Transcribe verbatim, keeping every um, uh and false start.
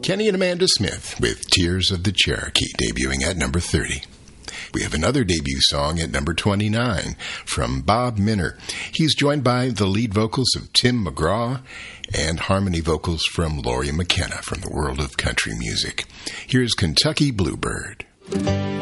Kenny and Amanda Smith with Tears of the Cherokee, debuting at number thirty. We have another debut song at number twenty-nine from Bob Minner. He's joined by the lead vocals of Tim McGraw and harmony vocals from Laurie McKenna from the world of country music. Here's Kentucky Bluebird.